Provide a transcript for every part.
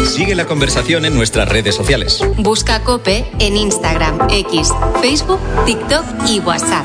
Sigue la conversación en nuestras redes sociales. Busca COPE en Instagram, X, Facebook, TikTok y WhatsApp.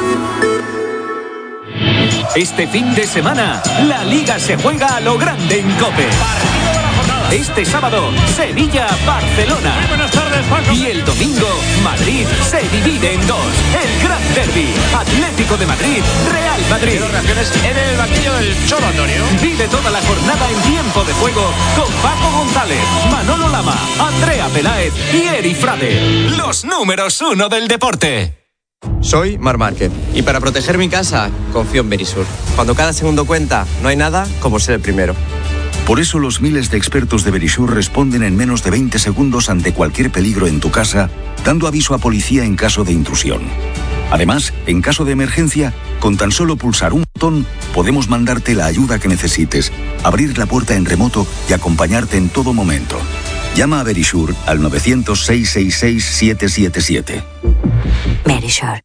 Este fin de semana, la Liga se juega a lo grande en COPE. Este sábado, Sevilla-Barcelona. Muy buenas tardes, Paco. Y el domingo, Madrid se divide en dos. El Gran Derbi, Atlético de Madrid, Real Madrid. Quiero reacciones en el banquillo del Cholo, Antonio. Vive toda la jornada en tiempo de juego con Paco González, Manolo Lama, Andrea Peláez y Eri Frade. Los números 1 del deporte. Soy Marc Márquez y para proteger mi casa confío en Verisur. Cuando cada segundo cuenta, no hay nada como ser el primero. Por eso los miles de expertos de Verisur responden en menos de 20 segundos ante cualquier peligro en tu casa, dando aviso a policía en caso de intrusión. Además, en caso de emergencia, con tan solo pulsar un botón, podemos mandarte la ayuda que necesites, abrir la puerta en remoto y acompañarte en todo momento. Llama a Verisur al 900-666-777. Verisur.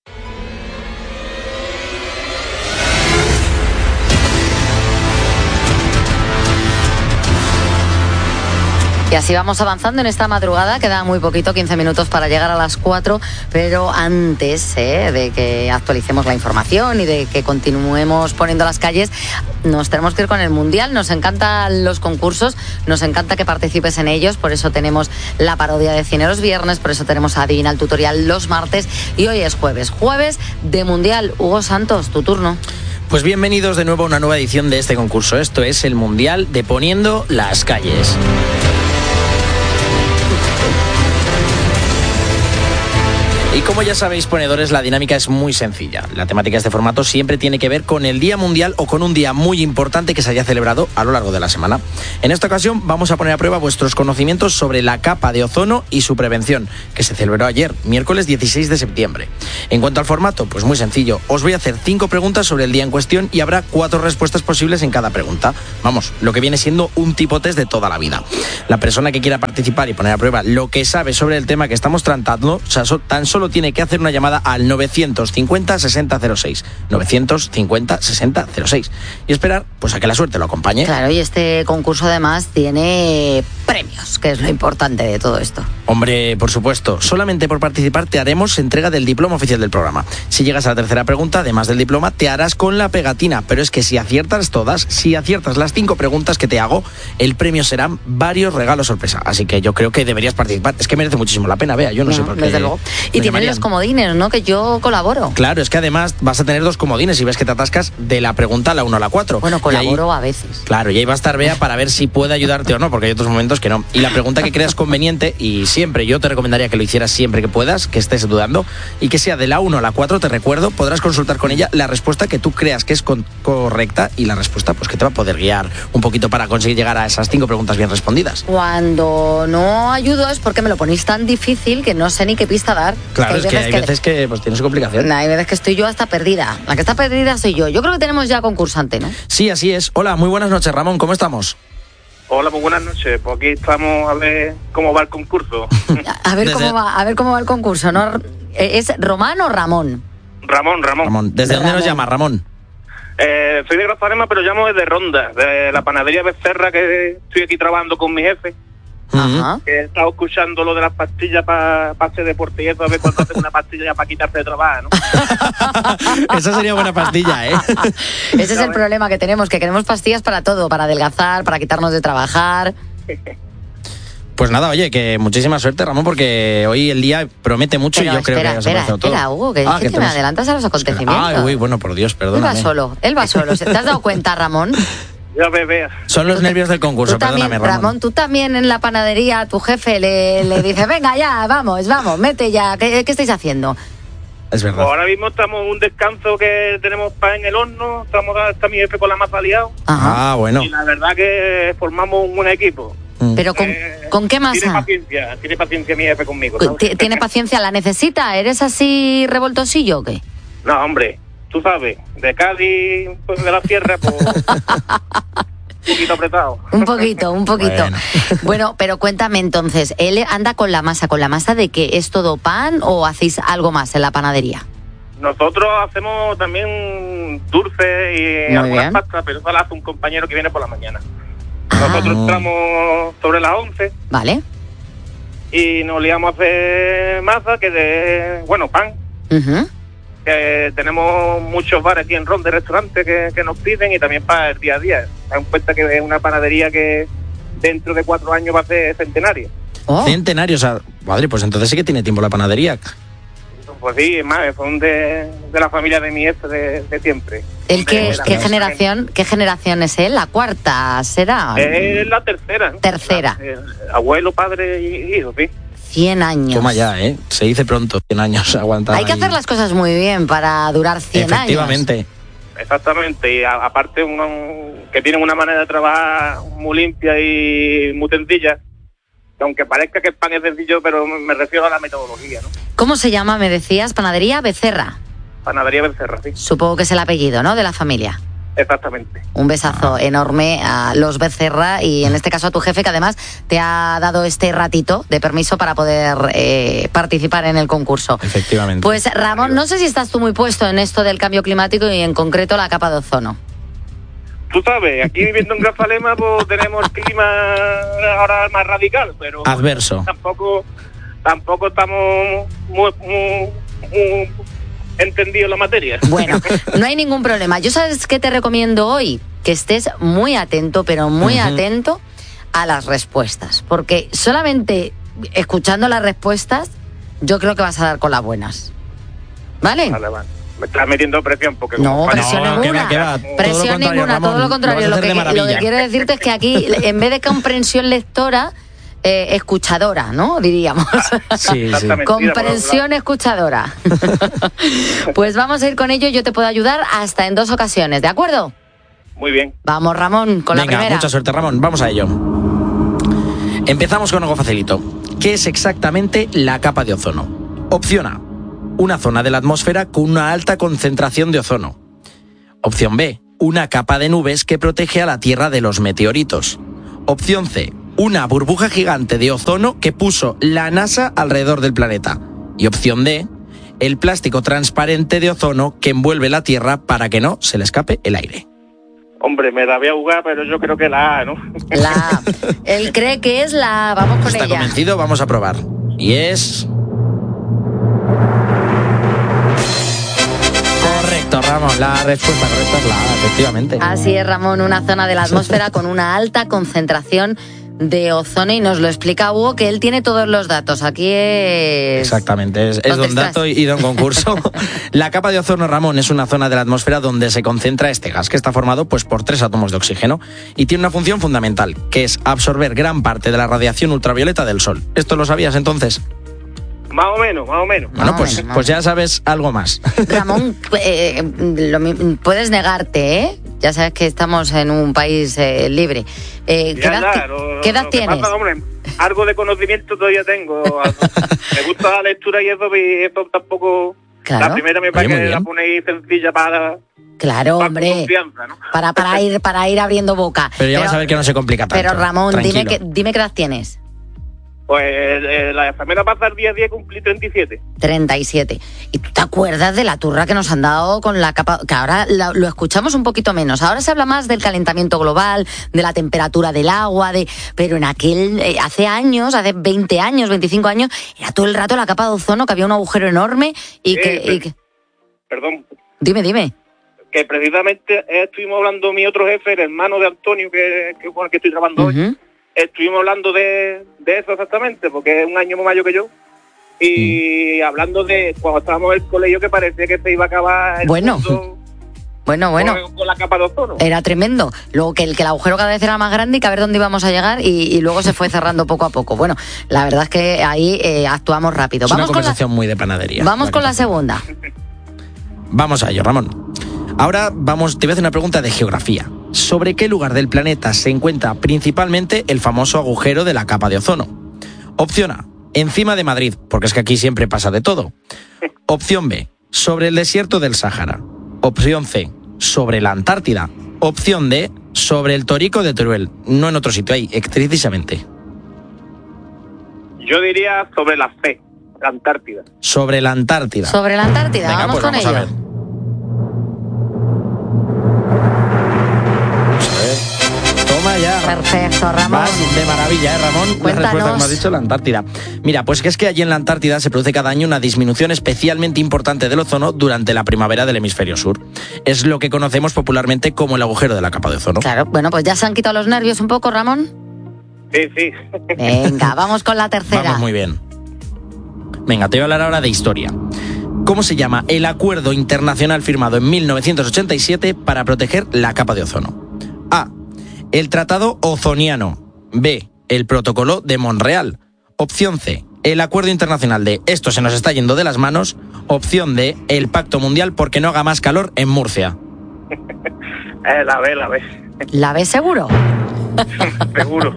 Y así vamos avanzando en esta madrugada, queda muy poquito, 15 minutos para llegar a las 4, pero antes de que actualicemos la información y de que continuemos poniendo las calles, nos tenemos que ir con el Mundial. Nos encantan los concursos, nos encanta que participes en ellos, por eso tenemos la parodia de cine los viernes, por eso tenemos Adivina el Tutorial los martes y hoy es jueves de Mundial. Hugo Santos, tu turno. Pues bienvenidos de nuevo a una nueva edición de este concurso. Esto es el Mundial de Poniendo las Calles. Y como ya sabéis, ponedores, la dinámica es muy sencilla. La temática de este formato siempre tiene que ver con el Día Mundial o con un día muy importante que se haya celebrado a lo largo de la semana. En esta ocasión vamos a poner a prueba vuestros conocimientos sobre la capa de ozono y su prevención, que se celebró ayer, miércoles 16 de septiembre. En cuanto al formato, pues muy sencillo. Os voy a hacer 5 preguntas sobre el día en cuestión y habrá 4 respuestas posibles en cada pregunta. Vamos, lo que viene siendo un tipo test de toda la vida. La persona que quiera participar y poner a prueba lo que sabe sobre el tema que estamos tratando, tan solo tiene que hacer una llamada al 950-6006. 950-6006. Y esperar pues a que la suerte lo acompañe. Claro, y este concurso además tiene premios, que es lo importante de todo esto. Hombre, por supuesto, solamente por participar te haremos entrega del diploma oficial del programa. Si llegas a la tercera pregunta, además del diploma, te harás con la pegatina. Pero es que si aciertas todas, si aciertas las 5 preguntas que te hago, el premio serán varios regalos sorpresa. Así que yo creo que deberías participar. Es que merece muchísimo la pena, vea, yo no sé por qué. Desde luego. Y tienen los comodines, ¿no? Que yo colaboro. Claro, es que además vas a tener 2 comodines y ves que te atascas de la pregunta a la 1 a la 4. Bueno, colaboro a veces. Claro, y ahí va a estar Bea para ver si puede ayudarte o no, porque hay otros momentos que no. Y la pregunta que creas conveniente, y siempre yo te recomendaría que lo hicieras siempre que puedas, que estés dudando, y que sea de la 1 a la 4, te recuerdo, podrás consultar con ella la respuesta que tú creas que es correcta y la respuesta pues que te va a poder guiar un poquito para conseguir llegar a esas 5 preguntas bien respondidas. Cuando no ayudo es porque me lo ponéis tan difícil que no sé ni qué pista dar. Claro, es que hay veces que pues tiene su complicación. Hay veces que estoy yo hasta perdida. La que está perdida soy yo. Yo creo que tenemos ya concursante, ¿no? Sí, así es. Hola, muy buenas noches, Ramón, ¿cómo estamos? Hola, muy buenas noches. Pues aquí estamos a ver cómo va el concurso. a ver cómo va el concurso, ¿no? ¿Es Román o Ramón? Ramón. ¿Desde dónde nos llama, Ramón? Soy de Grazalema, pero llamo desde Ronda, de la panadería Becerra, que estoy aquí trabajando con mi jefe. Ajá. Que he estado escuchando lo de las pastillas para hacer deporte y eso, a ver cuándo hacen una pastilla ya para quitarse de trabajo, ¿no? Esa sería buena pastilla, ¿eh? Ese es el problema que tenemos, que queremos pastillas para todo, para adelgazar, para quitarnos de trabajar. Pues nada, oye, que muchísima suerte, Ramón, porque hoy el día promete mucho. Pero y yo creo que os ha todo. Espera, Hugo, que te me adelantas a los acontecimientos. Uy, bueno, por Dios, perdóname. Él va solo. ¿Te has dado cuenta, Ramón? Ya veas. Son los nervios del concurso, perdóname, Ramón. Tú también en la panadería a tu jefe le dices, venga ya, vamos, mete ya, ¿qué estáis haciendo? Es verdad. Pues ahora mismo estamos en un descanso que tenemos pan en el horno, está mi jefe con la masa liado. Ah, bueno. Y la verdad que formamos un buen equipo. ¿Pero con qué masa? Tiene paciencia mi jefe conmigo, ¿sabes? ¿Tiene paciencia? ¿La necesita? ¿Eres así revoltosillo o qué? No, hombre, tú sabes, de Cádiz, pues de la sierra, pues... Un poquito apretado. Un poquito. Bueno, pero cuéntame entonces, ¿él anda con la masa de qué? ¿Es todo pan o hacéis algo más en la panadería? Nosotros hacemos también dulces y algunas pastas, pero eso lo hace un compañero que viene por la mañana. Nosotros entramos sobre las 11. Vale. Y nos liamos a hacer masa, pan. Uh-huh. Que tenemos muchos bares aquí en Ronda, restaurantes que nos piden, y también para el día a día. Ten en cuenta que es una panadería que dentro de 4 años va a ser centenaria. Oh. Centenario, o sea, madre, pues entonces sí que tiene tiempo la panadería. Pues sí, es más, son de la familia de mi ex de siempre. ¿Qué generación es él? ¿La cuarta será? Es la tercera. ¿No? Tercera. Abuelo, padre y hijo, sí. 100 años. Toma ya, se dice pronto, 100 años aguantar. Hay que hacer las cosas muy bien para durar 100 Efectivamente. años. Exactamente, y aparte que tienen una manera de trabajar muy limpia y muy sencilla. Aunque parezca que el pan es sencillo, pero me refiero a la metodología, ¿no? ¿Cómo se llama, me decías? Panadería Becerra. Panadería Becerra, sí. Supongo que es el apellido, ¿no?, de la familia. Exactamente. Un besazo enorme a los Becerra y en este caso a tu jefe, que además te ha dado este ratito de permiso para poder participar en el concurso. Efectivamente. Pues Ramón, no sé si estás tú muy puesto en esto del cambio climático y en concreto la capa de ozono. Tú sabes, aquí viviendo en Grazalema pues tenemos el clima ahora más radical, pero adverso. Tampoco estamos muy entendidos en la materia. Bueno, no hay ningún problema. Yo, ¿sabes qué te recomiendo hoy? Que estés muy atento, pero muy atento a las respuestas, porque solamente escuchando las respuestas yo creo que vas a dar con las buenas. ¿Vale? Vale. Me estás metiendo presión porque no, presión ninguna. Presión ninguna, todo lo contrario. Lo que quiero decirte es que aquí, en vez de comprensión lectora, escuchadora, ¿no? Diríamos. Sí. Comprensión escuchadora. Pues vamos a ir con ello. Yo te puedo ayudar hasta en 2 ocasiones, ¿de acuerdo? Muy bien. Vamos, Ramón, con la primera. Mucha suerte, Ramón. Vamos a ello. Empezamos con algo facilito. ¿Qué es exactamente la capa de ozono? Opción A: una zona de la atmósfera con una alta concentración de ozono. Opción B: una capa de nubes que protege a la Tierra de los meteoritos. Opción C: una burbuja gigante de ozono que puso la NASA alrededor del planeta. Y opción D: el plástico transparente de ozono que envuelve la Tierra para que no se le escape el aire. Hombre, me la voy a jugar, pero yo creo que la A, ¿no? La A. Él cree que es la A. Vamos con ella. ¿Está convencido? Vamos a probar. Y es... correcto, Ramón. La respuesta correcta es la A, efectivamente. Así es, Ramón. Una zona de la atmósfera con una alta concentración de ozono, y nos lo explica Hugo, que él tiene todos los datos. Aquí es... Exactamente, es don dato y don concurso. La capa de ozono, Ramón, es una zona de la atmósfera donde se concentra este gas, que está formado pues por 3 átomos de oxígeno y tiene una función fundamental, que es absorber gran parte de la radiación ultravioleta del Sol. ¿Esto lo sabías entonces? Más o menos. Bueno, pues ya sabes algo más. Ramón, puedes negarte, ¿eh? Ya sabes que estamos en un país libre. ¿Qué edad tienes? Pasa, hombre, algo de conocimiento todavía tengo. Me gusta la lectura y eso tampoco... Claro. La primera me parece que la ponéis sencilla para... Claro, hombre, ¿no? para ir abriendo boca. Pero ya vas a ver que no se complica tanto. Pero Ramón, dime qué edad tienes. Pues la semana pasada, el día 10, cumplí 37. 37. ¿Y tú te acuerdas de la turra que nos han dado con la capa? Que ahora lo escuchamos un poquito menos. Ahora se habla más del calentamiento global, de la temperatura del agua, pero en hace años, hace 20 años, 25 años, era todo el rato la capa de ozono, que había un agujero enorme Perdón. Dime. Que precisamente estuvimos hablando, mi otro jefe, el hermano de Antonio, con el que estoy trabajando hoy. Estuvimos hablando de eso exactamente, porque es un año más mayor que yo. Y hablando de cuando estábamos en el colegio, que parecía que se iba a acabar el mundo. Bueno. Con la capa de ozono. Era tremendo. Luego que el agujero cada vez era más grande y que a ver dónde íbamos a llegar, y luego se fue cerrando poco a poco. Bueno, la verdad es que ahí actuamos rápido. Es una conversación muy de panadería. Vamos con la segunda. Vamos a ello, Ramón. Ahora te voy a hacer una pregunta de geografía. ¿Sobre qué lugar del planeta se encuentra principalmente el famoso agujero de la capa de ozono? Opción A: encima de Madrid, porque es que aquí siempre pasa de todo. Opción B: sobre el desierto del Sáhara. Opción C: sobre la Antártida. Opción D: sobre el Torico de Teruel. No en otro sitio, ahí, precisamente. Yo diría sobre la C, la Antártida. Sobre la Antártida. Sobre la Antártida. Venga, vamos con ello. A ver. Toma ya, Perfecto, Ramón. Vas de maravilla, Ramón. Cuéntanos. La respuesta que me has dicho, la Antártida. Mira, pues que es que allí en la Antártida se produce cada año una disminución especialmente importante del ozono durante la primavera del hemisferio sur. Es lo que conocemos popularmente como el agujero de la capa de ozono. Claro, bueno, pues ya se han quitado los nervios un poco, Ramón. Sí. Venga, vamos con la tercera. Vamos muy bien. Venga, te voy a hablar ahora de historia. ¿Cómo se llama el acuerdo internacional firmado en 1987 para proteger la capa de ozono? A. El Tratado Ozoniano. B. El Protocolo de Montreal. Opción C. El Acuerdo Internacional de Esto se nos está yendo de las manos. Opción D. El Pacto Mundial porque no haga más calor en Murcia. La B. ¿La B seguro? Seguro.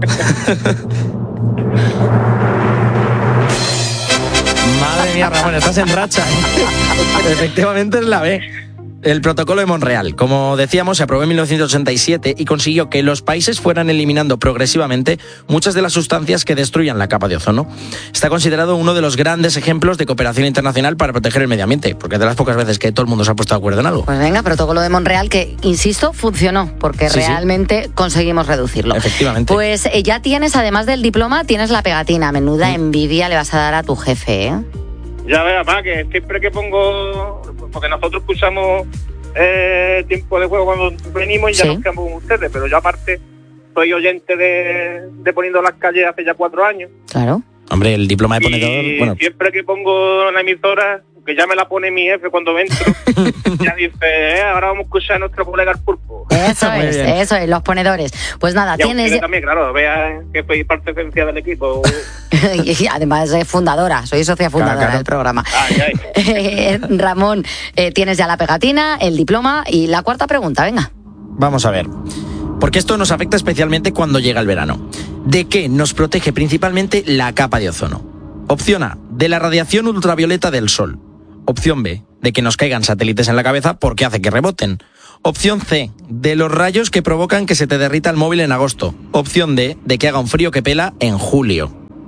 Madre mía, Ramón, estás en racha. Efectivamente es la B. El Protocolo de Montreal, como decíamos, se aprobó en 1987 y consiguió que los países fueran eliminando progresivamente muchas de las sustancias que destruyan la capa de ozono. Está considerado uno de los grandes ejemplos de cooperación internacional para proteger el medio ambiente, porque es de las pocas veces que todo el mundo se ha puesto de acuerdo en algo. Pues venga, Protocolo de Montreal, que, insisto, funcionó, porque realmente conseguimos reducirlo. Efectivamente. Pues ya tienes, además del diploma, tienes la pegatina. Menuda envidia le vas a dar a tu jefe, ¿eh? Ya ves, papá, que siempre que pongo... Porque nosotros escuchamos tiempo de juego cuando venimos y ya nos quedamos con ustedes, pero yo aparte soy oyente de Poniendo las Calles hace ya 4 años. Claro. Hombre, el diploma de ponedor... Y bueno, siempre que pongo la emisora, que ya me la pone mi jefe cuando entro, ya dice, ahora vamos a escuchar a nuestro colega el Pulpo. Eso es, los ponedores. Pues nada, y tienes... también, claro, vea que soy parte esencial del equipo. Y además es fundadora, soy socia fundadora del programa. Ramón, tienes ya la pegatina, el diploma y la cuarta pregunta, venga. Vamos a ver. Porque esto nos afecta especialmente cuando llega el verano. ¿De qué nos protege principalmente la capa de ozono? Opción A, de la radiación ultravioleta del sol. Opción B, de que nos caigan satélites en la cabeza porque hace que reboten. Opción C, de los rayos que provocan que se te derrita el móvil en agosto. Opción D, de que haga un frío que pela en julio.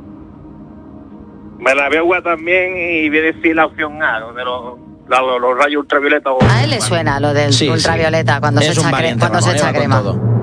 Me la veo también y voy a decir la opción A, de los rayos ultravioleta. A él le suena lo del ultravioleta cuando se echa crema.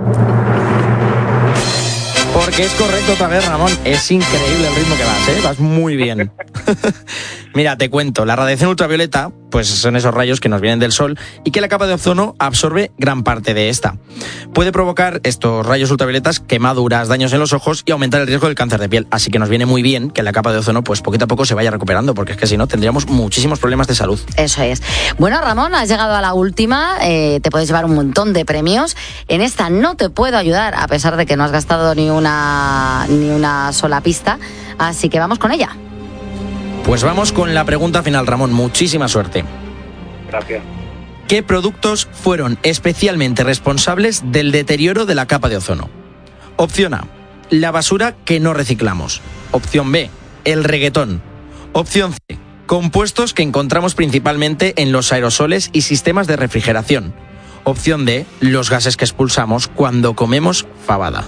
Porque es correcto otra vez, Ramón. Es increíble el ritmo que vas, ¿eh? Vas muy bien. Mira, te cuento. La radiación ultravioleta, pues son esos rayos que nos vienen del sol y que la capa de ozono absorbe gran parte de esta. Puede provocar estos rayos ultravioletas quemaduras, daños en los ojos y aumentar el riesgo del cáncer de piel. Así que nos viene muy bien que la capa de ozono, pues poquito a poco se vaya recuperando, porque es que si no tendríamos muchísimos problemas de salud. Eso es. Bueno, Ramón, has llegado a la última. Te puedes llevar un montón de premios. En esta no te puedo ayudar, a pesar de que no has gastado ni una sola pista. Así que vamos con ella. Pues vamos con la pregunta final, Ramón. Muchísima suerte. Gracias. ¿Qué productos fueron especialmente responsables del deterioro de la capa de ozono? Opción A, la basura que no reciclamos. Opción B, el reggaetón. Opción C, compuestos que encontramos principalmente en los aerosoles y sistemas de refrigeración. Opción D, los gases que expulsamos cuando comemos fabada.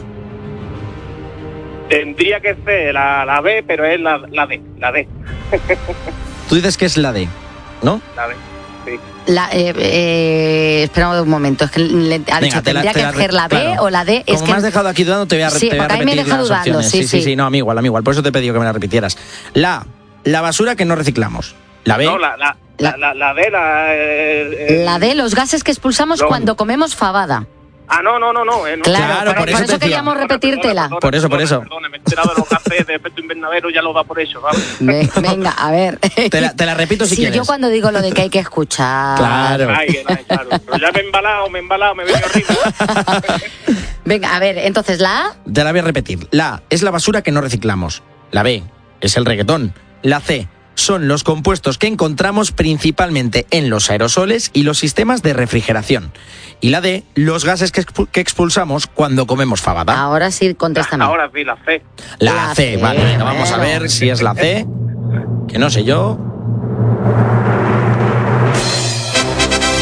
Tendría que ser la B, pero es la D. Tú dices que es la D, ¿no? La D, sí. Espera un momento, es que ha dicho, tendría que ser la B, claro, o la D. Como me has dejado aquí dudando, te voy a repetir las opciones. Sí, no, a mí igual, por eso te he pedido que me la repitieras. La basura que no reciclamos. La B. No, la D, la D, los gases que expulsamos cuando comemos fabada. No. Claro, por eso queríamos repetírtela. Por eso. Perdón, me he enterado de los gases de efecto invernadero, ya lo da por eso, ¿sabes? Venga, a ver. Te la repito si quieres. Yo cuando digo lo de que hay que escuchar. Claro. Claro. Pero ya me he embalado, me veo horrible. Venga, a ver, entonces la A. Te la voy a repetir. La A es la basura que no reciclamos. La B es el reggaetón. La C son los compuestos que encontramos principalmente en los aerosoles y los sistemas de refrigeración. Y la D, los gases que expulsamos cuando comemos fabada. Ahora sí, contéstame. Ahora sí, la C. La C, vale, venga, vamos a ver si es la C. Que no sé yo. Y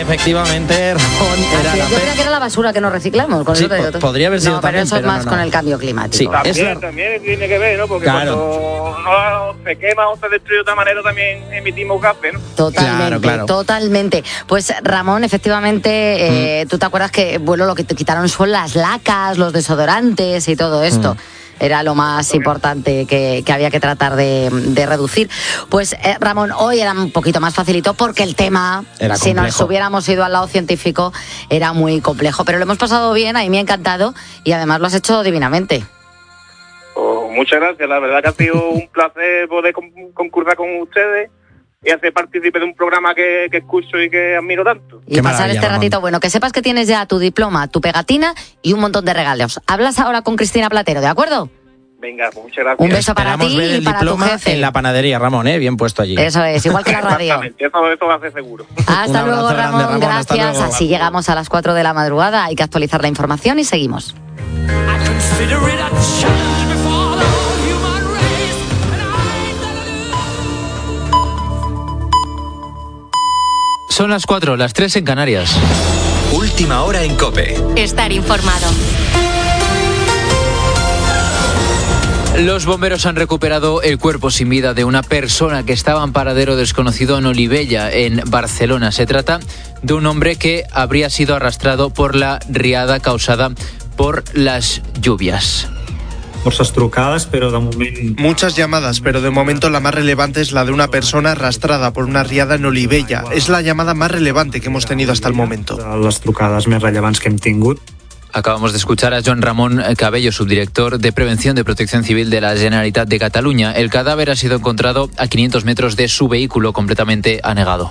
efectivamente, Ramón, era yo creía que era la basura que no reciclamos. Con sí, eso podría haber sido no, pero también, eso es más no. con el cambio climático. Sí, También tiene que ver, ¿no? Porque cuando no se quema o se destruye de otra manera también emitimos gases, ¿no? Totalmente. Pues Ramón, efectivamente, tú te acuerdas que lo que te quitaron son las lacas, los desodorantes y todo esto. Era lo más importante que había que tratar de reducir. Pues Ramón, hoy era un poquito más facilito porque el tema, era si nos hubiéramos ido al lado científico, era muy complejo. Pero lo hemos pasado bien, a mí me ha encantado y además lo has hecho divinamente. Muchas gracias, la verdad que ha sido un placer poder concursar con ustedes y hacer partícipe de un programa que escucho y que admiro tanto. Y pasar este ratito bueno. Que sepas que tienes ya tu diploma, tu pegatina y un montón de regalos. Hablas ahora con Cristina Platero, ¿de acuerdo? Venga, muchas gracias. Un beso para ti ver y el para tu diploma jefe. En la panadería, Ramón, bien puesto allí. Eso es, igual que la radio. Eso va a ser seguro. Hasta luego, Ramón, gracias. Luego. Así llegamos a las 4 de la madrugada. Hay que actualizar la información y seguimos. Son las 4, las 3 en Canarias. Última hora en COPE. Estar informado. Los bomberos han recuperado el cuerpo sin vida de una persona que estaba en paradero desconocido en Olivella, en Barcelona. Se trata de un hombre que habría sido arrastrado por la riada causada por las lluvias. Muchas llamadas, pero de momento la más relevante es la de una persona arrastrada por una riada en Olivella. Es la llamada más relevante que hemos tenido hasta el momento. Acabamos de escuchar a Joan Ramon Cabello, subdirector de Prevención de Protección Civil de la Generalitat de Cataluña. El cadáver ha sido encontrado a 500 metros de su vehículo, completamente anegado.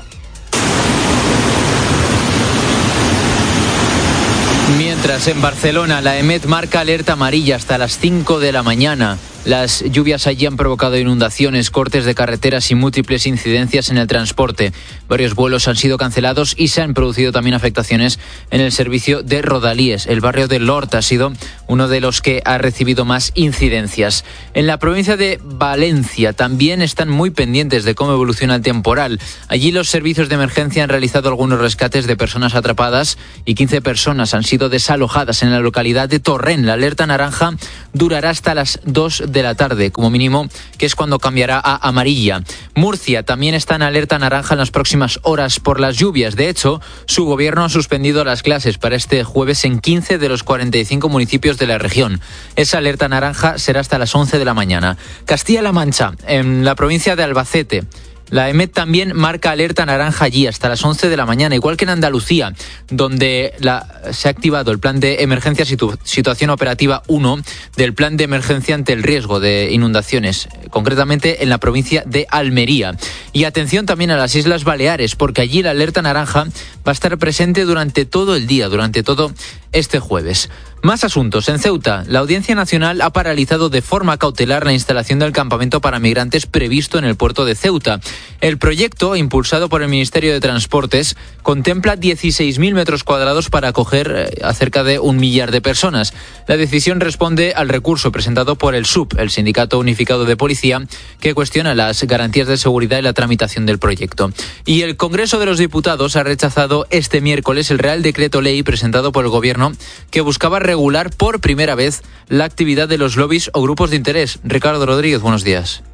Mientras, en Barcelona, la EMET marca alerta amarilla hasta las 5 de la mañana. Las lluvias allí han provocado inundaciones, cortes de carreteras y múltiples incidencias en el transporte. Varios vuelos han sido cancelados y se han producido también afectaciones en el servicio de Rodalies. El barrio de Lort ha sido uno de los que ha recibido más incidencias. En la provincia de Valencia también están muy pendientes de cómo evoluciona el temporal. Allí los servicios de emergencia han realizado algunos rescates de personas atrapadas y 15 personas han sido desalojadas en la localidad de Torrent. La alerta naranja durará hasta las 2 de la tarde, como mínimo, que es cuando cambiará a amarilla. Murcia también está en alerta naranja en las próximas horas por las lluvias. De hecho, su gobierno ha suspendido las clases para este jueves en 15 de los 45 municipios de la región. Esa alerta naranja será hasta las 11 de la mañana. Castilla-La Mancha, en la provincia de Albacete, la EMET también marca alerta naranja allí hasta las 11 de la mañana, igual que en Andalucía, donde se ha activado el plan de emergencia situación operativa 1 del plan de emergencia ante el riesgo de inundaciones, concretamente en la provincia de Almería. Y atención también a las Islas Baleares, porque allí la alerta naranja va a estar presente durante todo el día, durante todo este jueves. Más asuntos. En Ceuta, la Audiencia Nacional ha paralizado de forma cautelar la instalación del campamento para migrantes previsto en el puerto de Ceuta. El proyecto, impulsado por el Ministerio de Transportes, contempla 16.000 metros cuadrados para acoger a cerca de 1 millar de personas. La decisión responde al recurso presentado por el SUP, el Sindicato Unificado de Policía, que cuestiona las garantías de seguridad y la tramitación del proyecto. Y el Congreso de los Diputados ha rechazado este miércoles el Real Decreto Ley presentado por el Gobierno que buscaba regular por primera vez la actividad de los lobbies o grupos de interés. Ricardo Rodríguez, buenos días.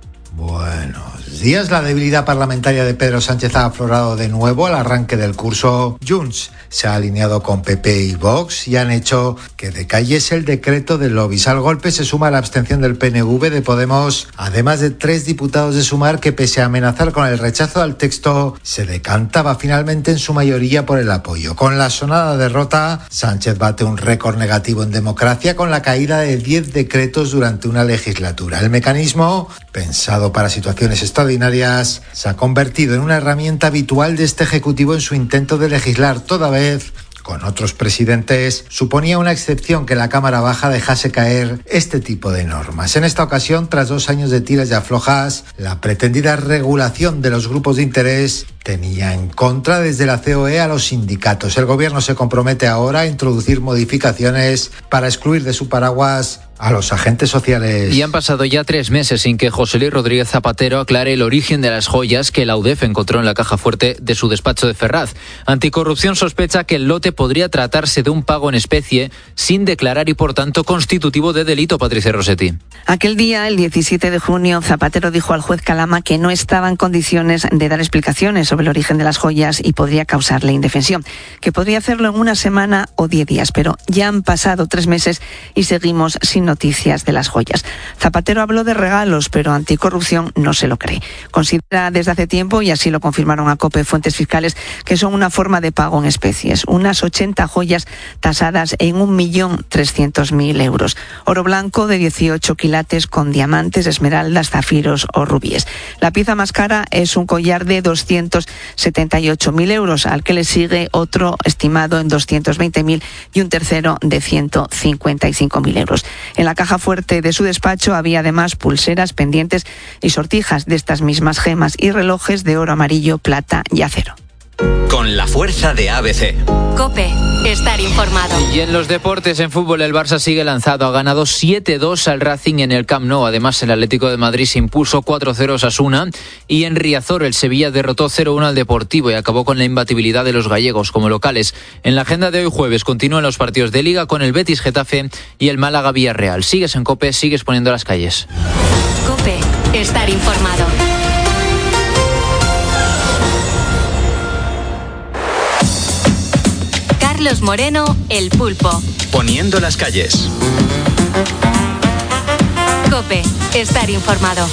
Buenos días. La debilidad parlamentaria de Pedro Sánchez ha aflorado de nuevo al arranque del curso. Junts se ha alineado con PP y Vox y han hecho que decayese el decreto de lobbies. Al golpe se suma la abstención del PNV, de Podemos, además de 3 diputados de Sumar que, pese a amenazar con el rechazo al texto, se decantaba finalmente en su mayoría por el apoyo. Con la sonada derrota, Sánchez bate un récord negativo en democracia con la caída de 10 decretos durante una legislatura. El mecanismo, pensado para situaciones extraordinarias, se ha convertido en una herramienta habitual de este Ejecutivo en su intento de legislar, toda vez con otros presidentes suponía una excepción que la Cámara Baja dejase caer este tipo de normas. En esta ocasión, tras 2 años de tiras y aflojas, la pretendida regulación de los grupos de interés tenía en contra desde la COE a los sindicatos. El Gobierno se compromete ahora a introducir modificaciones para excluir de su paraguas a los agentes sociales. Y han pasado ya 3 meses sin que José Luis Rodríguez Zapatero aclare el origen de las joyas que la UDEF encontró en la caja fuerte de su despacho de Ferraz. Anticorrupción sospecha que el lote podría tratarse de un pago en especie sin declarar y por tanto constitutivo de delito, Patricia Rossetti. Aquel día, el 17 de junio, Zapatero dijo al juez Calama que no estaba en condiciones de dar explicaciones sobre el origen de las joyas y podría causarle indefensión, que podría hacerlo en una semana o 10 días, pero ya han pasado 3 meses y seguimos sin noticias de las joyas. Zapatero habló de regalos, pero Anticorrupción no se lo cree. Considera desde hace tiempo, y así lo confirmaron a COPE fuentes fiscales, que son una forma de pago en especies. Unas 80 joyas tasadas en 1.300.000 euros. Oro blanco de 18 quilates con diamantes, esmeraldas, zafiros o rubíes. La pieza más cara es un collar de 278.000 euros, al que le sigue otro estimado en 220.000 y un tercero de 155.000 euros. En la caja fuerte de su despacho había además pulseras, pendientes y sortijas de estas mismas gemas y relojes de oro amarillo, plata y acero. Con la fuerza de ABC. COPE, estar informado. Y en los deportes, en fútbol, el Barça sigue lanzado. Ha ganado 7-2 al Racing en el Camp Nou. Además, el Atlético de Madrid se impuso 4-0 a Osasuna. Y en Riazor, el Sevilla derrotó 0-1 al Deportivo y acabó con la imbatibilidad de los gallegos como locales. En la agenda de hoy jueves continúan los partidos de Liga con el Betis Getafe y el Málaga Villarreal. Sigues en COPE, sigues poniendo las calles. COPE, estar informado. Carlos Moreno, El Pulpo. Poniendo las calles. COPE, estar informado.